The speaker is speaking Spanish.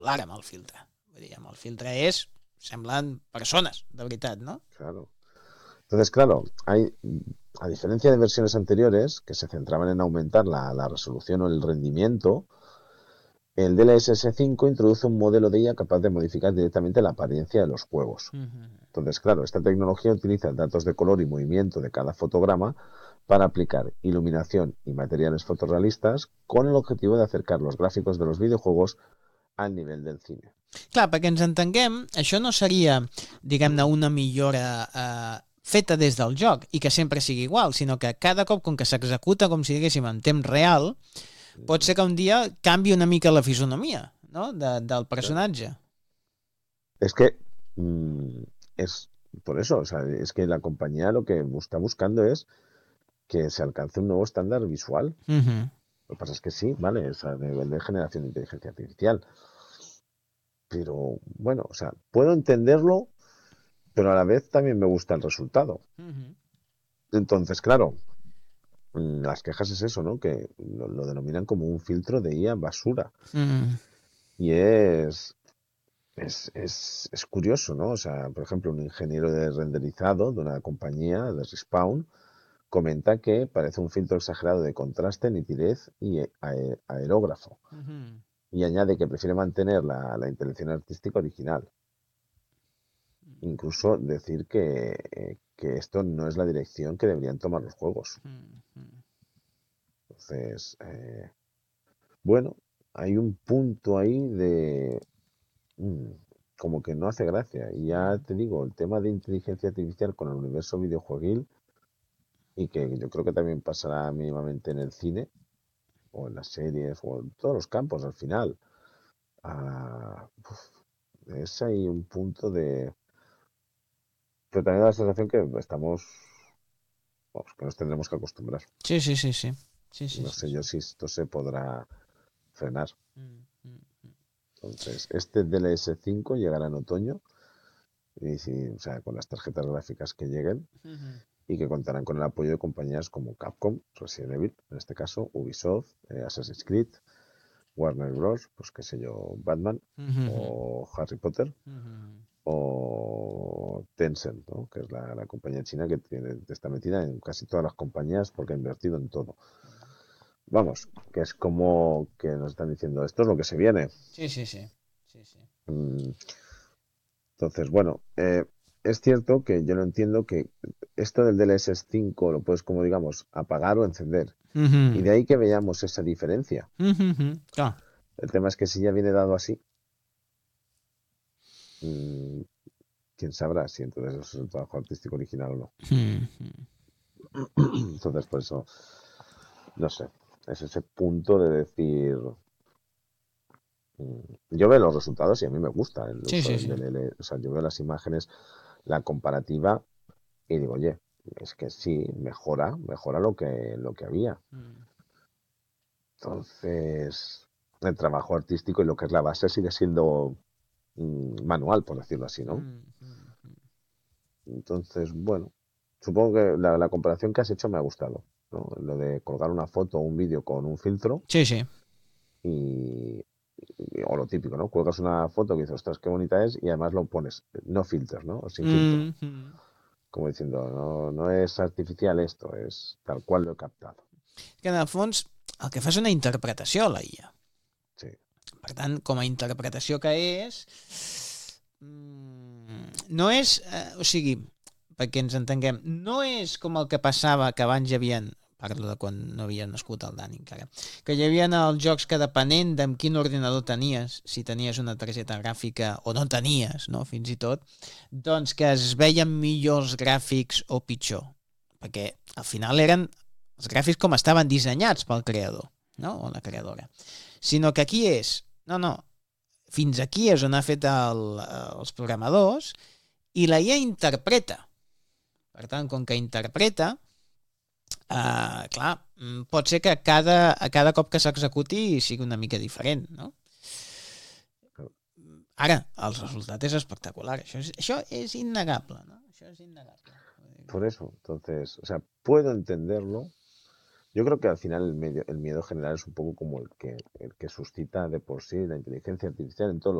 espectacular amb el filtre. Vull dir, amb el filtre semblen persones, de veritat, no? Claro. Entonces, claro, a diferencia de versiones anteriores que se centraban en aumentar la resolución o el rendimiento, el DLSS 5 introduce un modelo de IA capaz de modificar directamente la apariencia de los juegos. Entonces, claro, esta tecnología utiliza datos de color y movimiento de cada fotograma para aplicar iluminación y materiales fotorrealistas con el objetivo de acercar los gráficos de los videojuegos al nivel del cine. Clar, perquè ens entenguem, això no seria, diguem-ne, una millora feta des del joc i que sempre sigui igual, sinó que cada cop, com que s'executa, com si diguéssim, en temps real, pot ser que un dia canvi una mica la fisonomia, no?, del personatge. Es que es por eso, o sea, es que la compañía lo que está buscando es que se alcance un nuevo estándar visual. Lo que pasa es que sí, vale, es a nivel de generación de inteligencia artificial. Pero bueno, o sea, puedo entenderlo, pero a la vez también me gusta el resultado. Entonces, claro, las quejas es eso, ¿no? Que lo denominan como un filtro de IA basura. Y es curioso, ¿no? O sea, por ejemplo, un ingeniero de renderizado de una compañía de Respawn comenta que parece un filtro exagerado de contraste, nitidez y aerógrafo. Y añade que prefiere mantener la intención artística original. Incluso decir que esto no es la dirección que deberían tomar los juegos. Entonces, bueno, hay un punto ahí de como que no hace gracia. Y ya te digo, el tema de inteligencia artificial con el universo videojueguil, y que yo creo que también pasará mínimamente en el cine, o en las series, o en todos los campos al final. Es ahí un punto de... Pero también da la sensación que estamos... Vamos, que nos tendremos que acostumbrar. Sí. No sé yo si esto se podrá frenar. Entonces, este DLS5 llegará en otoño, y o sea, con las tarjetas gráficas que lleguen, y que contarán con el apoyo de compañías como Capcom, Resident Evil, en este caso, Ubisoft, Assassin's Creed, Warner Bros., pues qué sé yo, Batman, o Harry Potter, o Tencent, ¿no? Que es la compañía china que está metida en casi todas las compañías porque ha invertido en todo. Vamos, que es como que nos están diciendo, esto es lo que se viene. Sí. Entonces, bueno, es cierto que yo no entiendo que esto del DLSS 5 lo puedes, como digamos, apagar o encender. Y de ahí que veamos esa diferencia. Clar. El tema es que si ya viene dado así, quién sabrá si entonces eso es el trabajo artístico original o no. Entonces, por eso, no sé, es ese punto de decir, yo veo los resultados y a mí me gusta el uso del DLL, o sea, yo veo las imágenes, la comparativa y digo, oye, es que sí, mejora lo que había. Entonces, el trabajo artístico y lo que es la base sigue siendo manual, por decirlo así, ¿no? Entonces, bueno, supongo que la comparación que has hecho me ha gustado, ¿no? Lo de colgar una foto o un vídeo con un filtro Sí. y, o lo típico, ¿no? Cuelgas una foto que dices, ostras, qué bonita es, y además lo pones, no filtros, ¿no? O sin filtro. Como diciendo, no es artificial esto, es tal cual lo he captado. Que en el fons el que fa és una interpretació a la IA. Sí. Per tant, com a interpretació que és, no és, o sigui, perquè ens entenguem, no és com el que passava que abans hi havia, parlo de quan no havia nascut el Dani encara, que hi havia els jocs que depenent de quin ordinador tenies, si tenies una targeta gràfica o no tenies, no, fins i tot, doncs que es veien millors gràfics o pitjor, perquè al final eren els gràfics com estaven dissenyats pel creador, no? O la creadora. Sinó que aquí és, no, fins aquí és on ha fet els programadors i la IA interpreta. Per tant, com que interpreta, clar, pot ser que a cada cop que s'executi sigui una mica diferent, no? Ara, el resultat és espectacular. Això és innegable, ¿no? Això és innegable. Por eso, entonces, o sea, puedo entenderlo, Yo creo que al final el miedo general es un poco como el que suscita de por sí la inteligencia artificial en todos